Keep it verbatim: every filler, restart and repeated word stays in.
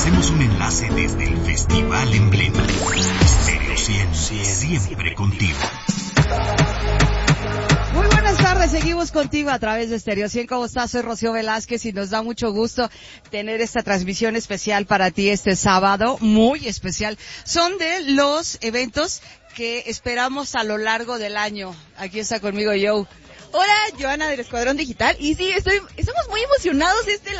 Hacemos un enlace desde el Festival en Pleno. Stereo cien, siempre contigo. Muy buenas tardes, seguimos contigo a través de Stereo cien. ¿Cómo estás? Soy Rocío Velázquez y nos da mucho gusto tener esta transmisión especial para ti este sábado, muy especial. Son de los eventos que esperamos a lo largo del año. Aquí está conmigo Joe. Hola, Joana del Escuadrón Digital. Y sí, estoy, estamos muy emocionados. Este